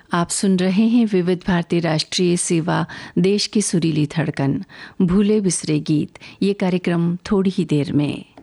आप सुन रहे हैं विविध भारती राष्ट्रीय सेवा, देश की सुरीली धड़कन, भूले बिसरे गीत। ये कार्यक्रम थोड़ी ही देर में।